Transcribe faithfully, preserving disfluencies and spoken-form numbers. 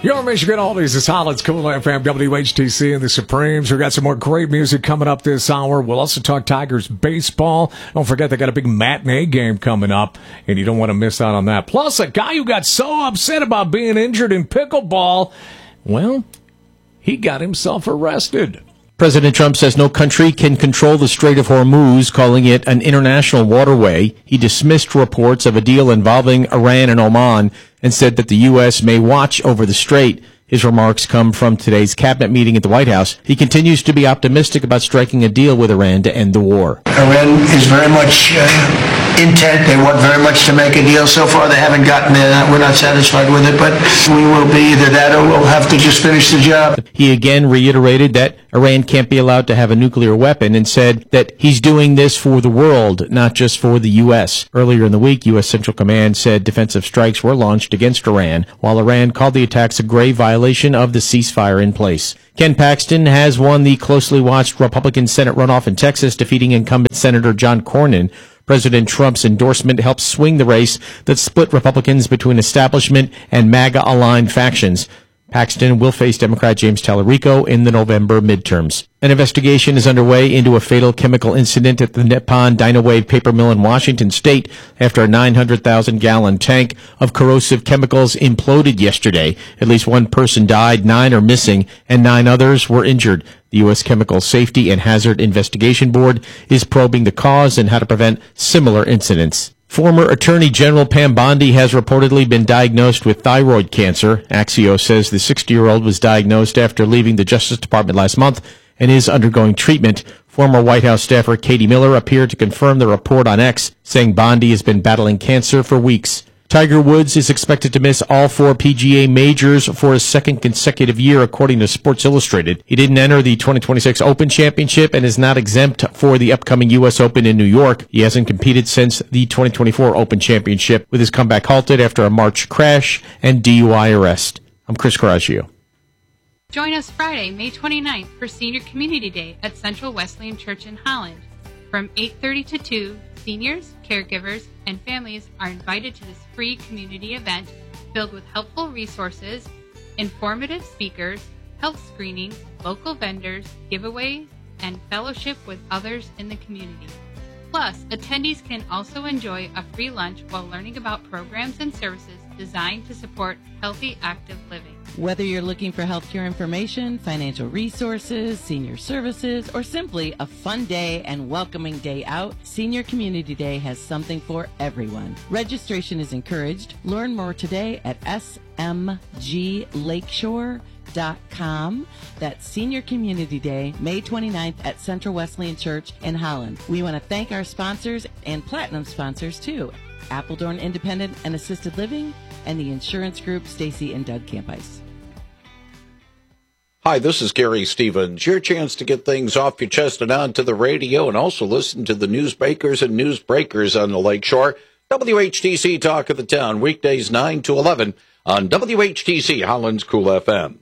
Your Michigan Oldies is Holland's Cool F M, W H T C, and the Supremes. We've got some more great music coming up this hour. We'll also talk Tigers baseball. Don't forget, they got a big matinee game coming up, and you don't want to miss out on that. Plus, a guy who got so upset about being injured in pickleball, well, he got himself arrested. President Trump says no country can control the Strait of Hormuz, calling it an international waterway. He dismissed reports of a deal involving Iran and Oman and said that the U S may watch over the strait. His remarks come from today's cabinet meeting at the White House. He continues to be optimistic about striking a deal with Iran to end the war. Iran is very much uh, intent. They want very much to make a deal. So far, they haven't gotten there. We're not satisfied with it, but we will be either that or we'll have to just finish the job. He again reiterated that Iran can't be allowed to have a nuclear weapon and said that he's doing this for the world, not just for the U S. Earlier in the week, U S Central Command said defensive strikes were launched against Iran, while Iran called the attacks a grave violation of the ceasefire in place. Ken Paxton has won the closely watched Republican Senate runoff in Texas, defeating incumbent Senator John Cornyn. President Trump's endorsement helped swing the race that split Republicans between establishment and MAGA-aligned factions. Paxton will face Democrat James Tallarico in the November midterms. An investigation is underway into a fatal chemical incident at the Nippon Dynawave paper mill in Washington state after a nine hundred thousand gallon tank of corrosive chemicals imploded yesterday. At least one person died, nine are missing, and nine others were injured. The U S Chemical Safety and Hazard Investigation Board is probing the cause and how to prevent similar incidents. Former Attorney General Pam Bondi has reportedly been diagnosed with thyroid cancer. Axios says the sixty-year-old was diagnosed after leaving the Justice Department last month and is undergoing treatment. Former White House staffer Katie Miller appeared to confirm the report on X, saying Bondi has been battling cancer for weeks. Tiger Woods is expected to miss all four P G A majors for a second consecutive year, according to Sports Illustrated. He didn't enter the twenty twenty-six Open Championship and is not exempt for the upcoming U S Open in New York. He hasn't competed since the twenty twenty-four Open Championship, with his comeback halted after a March crash and D U I arrest. I'm Chris Coraggio. Join us Friday, May twenty-ninth for Senior Community Day at Central Wesleyan Church in Holland. From eight thirty to two, seniors, caregivers, and families are invited to this free community event filled with helpful resources, informative speakers, health screenings, local vendors, giveaways, and fellowship with others in the community. Plus, attendees can also enjoy a free lunch while learning about programs and services designed to support healthy, active living. Whether you're looking for healthcare information, financial resources, senior services, or simply a fun day and welcoming day out, Senior Community Day has something for everyone. Registration is encouraged. Learn more today at s m g lakeshore dot com. That's Senior Community Day, May twenty-ninth at Central Wesleyan Church in Holland. We want to thank our sponsors and platinum sponsors too. Appledorn Independent and Assisted Living, and the insurance group Stacy and Doug Campice. Hi, this is Gary Stevens. Your chance to get things off your chest and onto the radio, and also listen to the newsmakers and newsbreakers on the Lakeshore. W H T C Talk of the Town, weekdays nine to eleven on W H T C Holland's Cool F M.